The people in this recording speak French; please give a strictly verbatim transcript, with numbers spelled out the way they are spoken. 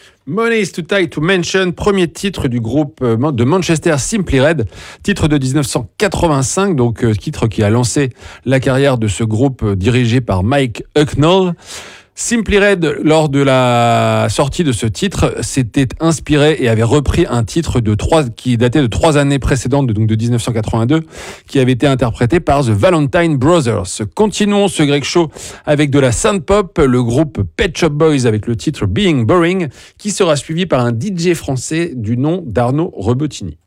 Money is too tight to mention, premier titre du groupe de Manchester Simply Red, titre de dix-neuf cent quatre-vingt-cinq, donc euh, titre qui a lancé la carrière de ce groupe euh, dirigé par Mike Hucknall. Simply Red, lors de la sortie de ce titre, s'était inspiré et avait repris un titre de trois, qui datait de trois années précédentes, donc de dix-neuf cent quatre-vingt-deux, qui avait été interprété par The Valentine Brothers. Continuons ce Greg Show avec de la synth-pop, le groupe Pet Shop Boys avec le titre Being Boring, qui sera suivi par un D J français du nom d'Arnaud Rebotini.